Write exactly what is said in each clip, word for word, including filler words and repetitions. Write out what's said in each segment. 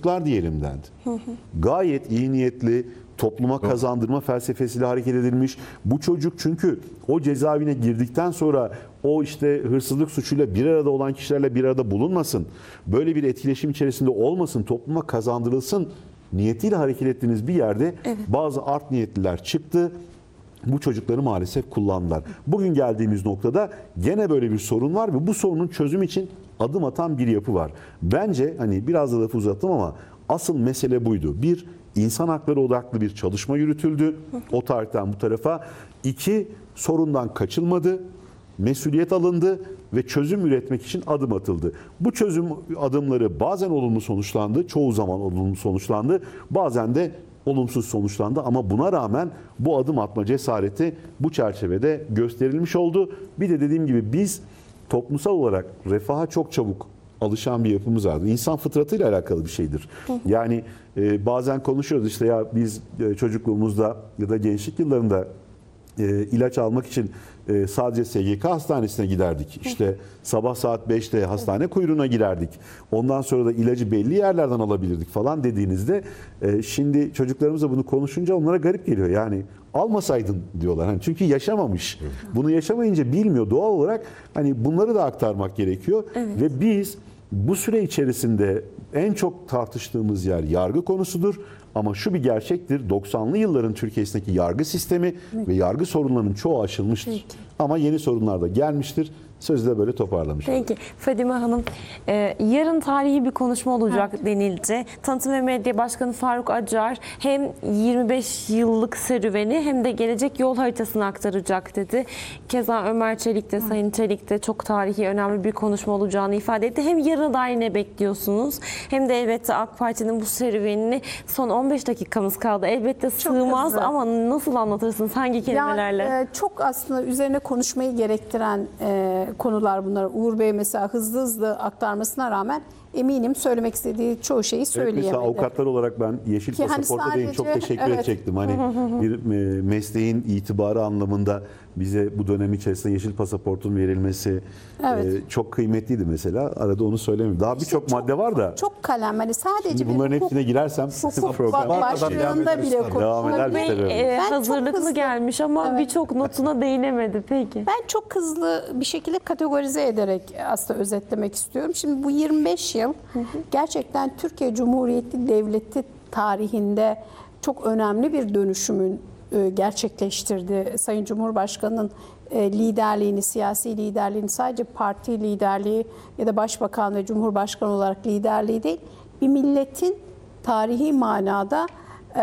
çocuklar diyelim dendi. Hı hı. Gayet iyi niyetli, topluma kazandırma felsefesiyle hareket edilmiş. Bu çocuk çünkü o cezaevine girdikten sonra o işte hırsızlık suçuyla bir arada olan kişilerle bir arada bulunmasın, böyle bir etkileşim içerisinde olmasın, topluma kazandırılsın niyetiyle hareket ettiğiniz bir yerde evet. bazı art niyetliler çıktı. Bu çocukları maalesef kullandılar. Bugün geldiğimiz noktada gene böyle bir sorun var ve bu sorunun çözüm için adım atan bir yapı var. Bence hani biraz da lafı uzattım ama asıl mesele buydu. Bir, insan hakları odaklı bir çalışma yürütüldü o tarihten bu tarafa. İki, sorundan kaçılmadı, mesuliyet alındı ve çözüm üretmek için adım atıldı. Bu çözüm adımları bazen olumlu sonuçlandı, çoğu zaman olumlu sonuçlandı, bazen de olumsuz sonuçlandı ama buna rağmen bu adım atma cesareti bu çerçevede gösterilmiş oldu. Bir de dediğim gibi biz toplumsal olarak refaha çok çabuk alışan bir yapımız vardır. İnsan fıtratıyla alakalı bir şeydir. Yani e, bazen konuşuyoruz işte ya biz e, çocukluğumuzda ya da gençlik yıllarında e, ilaç almak için e, sadece S G K hastanesine giderdik. İşte sabah saat beşte hastane kuyruğuna girerdik. Ondan sonra da ilacı belli yerlerden alabilirdik falan dediğinizde e, şimdi çocuklarımızla bunu konuşunca onlara garip geliyor. Yani almasaydın diyorlar. Hani çünkü yaşamamış. Bunu yaşamayınca bilmiyor. Doğal olarak hani bunları da aktarmak gerekiyor. Evet. Ve biz bu süre içerisinde en çok tartıştığımız yer yargı konusudur. Ama şu bir gerçektir. doksanlı yılların Türkiye'sindeki yargı sistemi evet. ve yargı sorunlarının çoğu aşılmıştır. Peki. Ama yeni sorunlar da gelmiştir. Sözü de böyle toparlamış. Peki olalım. Fadime Hanım, e, yarın tarihi bir konuşma olacak evet. denildi. Tanıtım ve Medya Başkanı Faruk Acar hem yirmi beş yıllık serüveni hem de gelecek yol haritasını aktaracak dedi. Keza Ömer Çelik de, evet. Sayın Çelik de çok tarihi, önemli bir konuşma olacağını ifade etti. Hem yarına dair ne bekliyorsunuz hem de elbette AK Parti'nin bu serüvenini son on beş dakikamız kaldı. Elbette çok sığmaz hızlı. Ama nasıl anlatırsınız? Hangi kelimelerle? Ya, e, çok aslında üzerine konuşmayı gerektiren e, konular bunlar. Uğur Bey mesela hızlı hızlı aktarmasına rağmen eminim söylemek istediği çoğu şeyi söyleyemedi. Evet, mesela avukatlar olarak ben yeşil Ki pasaporta hani sadece, değil çok teşekkür evet. edecektim. Hani bir mesleğin itibarı anlamında bize bu dönem içerisinde yeşil pasaportun verilmesi evet. e, çok kıymetliydi mesela. Arada onu söylemiyorum. Daha birçok işte madde var da. Çok kalem. Hani sadece Şimdi bunların hukuk, hepsine girersem program başlığında bile konuşmak. Bey e, hazırlıklı gelmiş ama evet. birçok notuna değinemedi. Peki. Ben çok hızlı bir şekilde kategorize ederek aslında özetlemek istiyorum. Şimdi bu yirmi beş yıl hı hı. gerçekten Türkiye Cumhuriyeti Devleti tarihinde çok önemli bir dönüşümün gerçekleştirdi. Sayın Cumhurbaşkanı'nın liderliğini, siyasi liderliğini sadece parti liderliği ya da başbakan ve cumhurbaşkanı olarak liderliği değil, bir milletin tarihi manada e,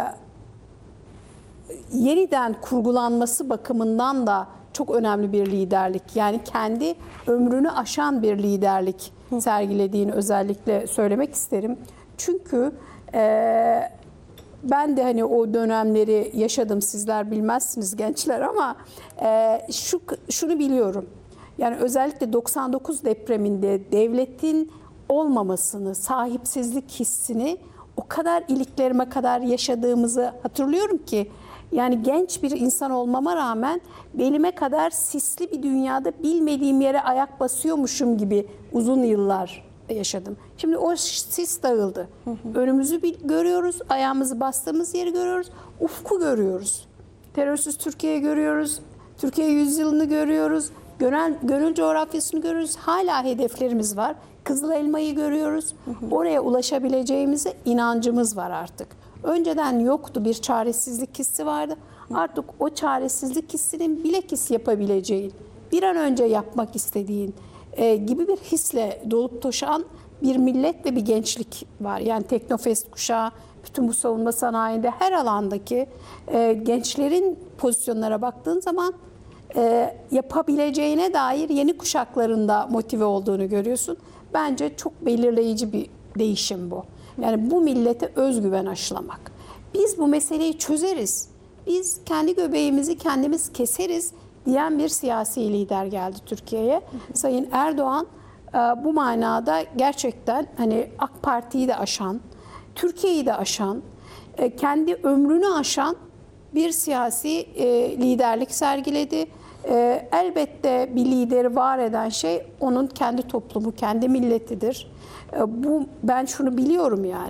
yeniden kurgulanması bakımından da çok önemli bir liderlik. Yani kendi ömrünü aşan bir liderlik sergilediğini özellikle söylemek isterim. Çünkü e, ben de hani o dönemleri yaşadım, sizler bilmezsiniz gençler ama e, şu şunu biliyorum. Yani özellikle doksan dokuz depreminde devletin olmamasını, sahipsizlik hissini o kadar iliklerime kadar yaşadığımızı hatırlıyorum ki yani genç bir insan olmama rağmen belime kadar sisli bir dünyada bilmediğim yere ayak basıyormuşum gibi uzun yıllar yaşadım. Şimdi o sis dağıldı. Hı hı. Önümüzü görüyoruz, ayağımızı bastığımız yeri görüyoruz, ufku görüyoruz. Terörsüz Türkiye görüyoruz, Türkiye yüzyılını görüyoruz, gönül, gönül coğrafyasını görüyoruz. Hala hedeflerimiz var. Kızıl Elma'yı görüyoruz. Hı hı. Oraya ulaşabileceğimize inancımız var artık. Önceden yoktu, bir çaresizlik hissi vardı. Artık o çaresizlik hissinin bilakis yapabileceğin, bir an önce yapmak istediğin e, gibi bir hisle dolup taşan bir millet ve bir gençlik var. Yani Teknofest kuşağı, bütün bu savunma sanayinde her alandaki e, gençlerin pozisyonlara baktığın zaman e, yapabileceğine dair yeni kuşakların da motive olduğunu görüyorsun. Bence çok belirleyici bir değişim bu. Yani bu millete özgüven aşılamak. Biz bu meseleyi çözeriz. Biz kendi göbeğimizi kendimiz keseriz diyen bir siyasi lider geldi Türkiye'ye. Sayın Erdoğan bu manada gerçekten hani AK Parti'yi de aşan, Türkiye'yi de aşan, kendi ömrünü aşan bir siyasi liderlik sergiledi. Elbette bir lideri var eden şey onun kendi toplumu, kendi milletidir. Bu ben şunu biliyorum yani.